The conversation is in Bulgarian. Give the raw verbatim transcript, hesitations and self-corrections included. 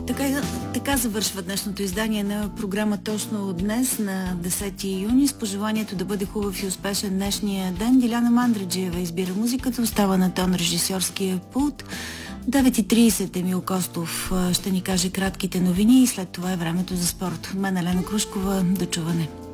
Така, така завършва днешното издание на програма точно днес, на десети юни, с пожеланието да бъде хубав и успешен днешния ден. Диляна Мандраджиева избира музиката, остава на тон режисьорския пулт. девет и трийсет Емил Костов ще ни каже кратките новини и след това е времето за спорт. Мен Елена Крушкова, до чуване.